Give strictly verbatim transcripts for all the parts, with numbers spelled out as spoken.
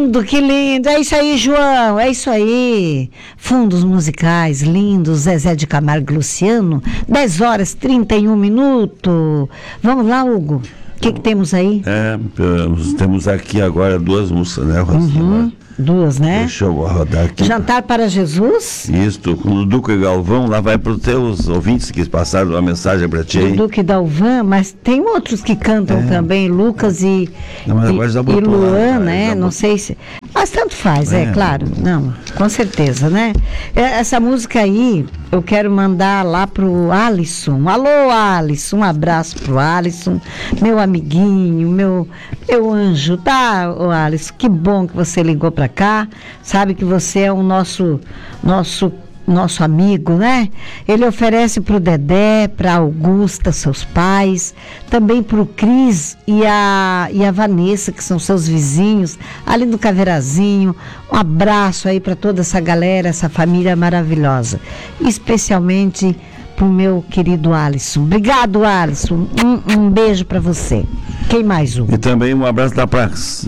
lindo, que lindo. É isso aí, João, é isso aí. Fundos musicais lindos, Zezé de Camargo e Luciano, dez horas e trinta e um minutos. Vamos lá, Hugo. O que, que temos aí? É, temos aqui agora duas músicas, né, Rosinha? Uhum, duas, né? Deixa eu rodar aqui. Jantar para Jesus. Isso, com o Duque Galvão, lá vai para os teus ouvintes que passaram uma mensagem para ti. O Duque Dalvan, mas tem outros que cantam é. também, Lucas e, não, mas agora já botou e Luan, lá, né? Não botou. sei se... Mas tanto faz, é, é claro. Não, com certeza, né? Essa música aí, eu quero mandar lá pro Alisson. Alô, Alisson, um abraço pro Alisson, meu amiguinho, meu, meu anjo, tá, ô Alisson? Que bom que você ligou pra cá, sabe que você é o nosso, nosso, nosso amigo, né? Ele oferece pro Dedé, pra Augusta, seus pais, também pro Cris e a, e a Vanessa, que são seus vizinhos, ali do Caveirazinho. Um abraço aí para toda essa galera, essa família maravilhosa, especialmente pro meu querido Alisson. Obrigado, Alisson. Um, um beijo para você. Quem mais, um? E também um abraço da Prax.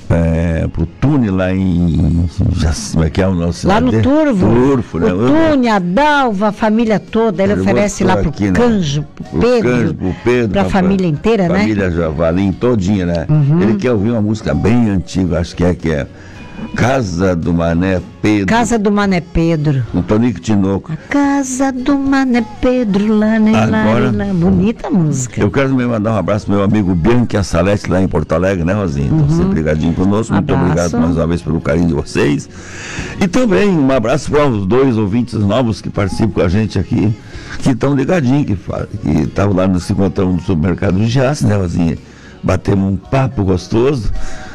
É, pro Tune lá em já, como é que é o nosso lá no de... Turvo, Turvo, né? O Tune, a Dalva, a família toda, ele, ele oferece lá pro aqui, Canjo, né? pro Pedro, Canjo, pro Pedro, pra, pra família inteira, família né? Família Javalim todinha, né? Uhum. Ele quer ouvir uma música bem antiga, acho que é que é Casa do Mané Pedro. Casa do Mané Pedro. Com Tonico Tinoco. A Casa do Mané Pedro, lá, né, Agora, lá, lá. Bonita música. Eu quero também mandar um abraço pro meu amigo Bianchi Assalete lá em Porto Alegre, né, Rosinha? Uhum. Então, sempre ligadinho conosco. Muito abraço. Obrigado mais uma vez pelo carinho de vocês. E também um abraço para os dois ouvintes novos que participam com a gente aqui, que estão ligadinhos, que estavam lá no se encontrando no supermercado de Jace, né, Rosinha? Batemos um papo gostoso.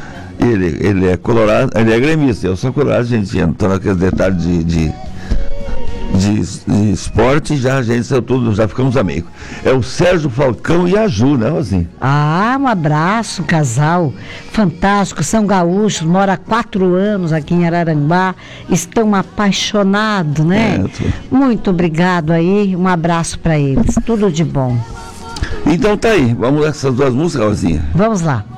Ele, ele é colorado, ele é gremista, eu sou colorado, a gente entrou naqueles detalhes de, de, de, de esporte, já a gente saiu tudo, já ficamos amigos. É o Sérgio Falcão e a Ju, né, Rosinha? Ah, um abraço, casal fantástico, são gaúchos, mora há quatro anos aqui em Araranguá, estão apaixonados, né? É, tô... Muito obrigado aí, um abraço para eles, tudo de bom. Então tá aí, vamos nessas duas músicas, Rosinha? Vamos lá.